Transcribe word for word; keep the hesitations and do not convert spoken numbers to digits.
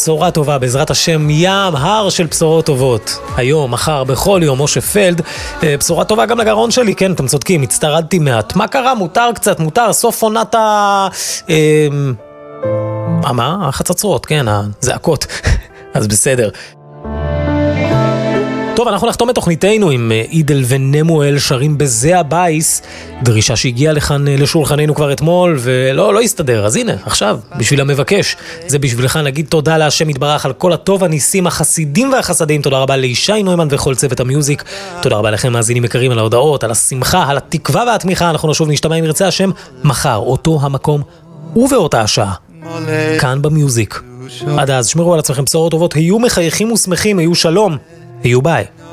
בשורה טובה, בעזרת השם, ים הר של בשורות טובות. היום, מחר, בכל יום, משה פלד, בשורה טובה גם לגרון שלי, כן, אתם צודקים, הצטרדתי מעט. מה קרה? מותר קצת, מותר, סוף עונת ה... מה? החצוצרות, כן, הזעקות. אז בסדר. טוב, אנחנו נחתום את תוכניתנו עם אידל ונמואל שרים בזה הבייס, דרישה שהגיעה לכאן לשולחננו כבר אתמול, ולא, לא יסתדר. אז הנה, עכשיו, בשביל המבקש, זה בשבילך נגיד תודה להשם יתברך על כל הטוב, הניסים, החסידים והחסדים. תודה רבה לישי נוימן וכל צוות המיוזיק. תודה רבה לכם מאזינים יקרים על ההודעות, על השמחה, על התקווה והתמיכה. אנחנו נשוב נשתמע אם ירצה השם מחר, אותו המקום ובאותה השעה, כאן במיוזיק. עד אז, שמרו על עצמכם, בשורות טובות, היו מחייכים ושמחים, היו שלום, היו ביי.